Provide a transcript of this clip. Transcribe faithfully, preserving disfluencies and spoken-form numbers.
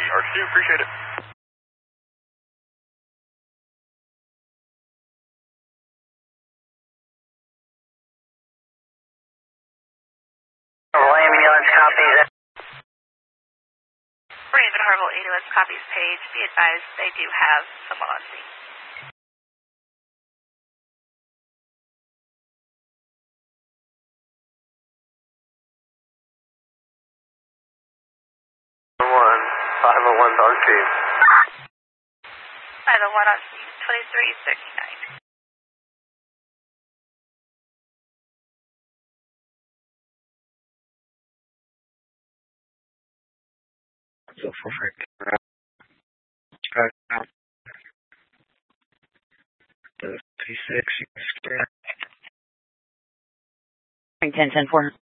R two, appreciate it. Ambulance copies. Brandon Harville, ambulance copies page. Be advised they do have someone on scene. One, five oh one R two. five oh one on scene, twenty-three thirty-nine. So for track out the P six, ten ten four.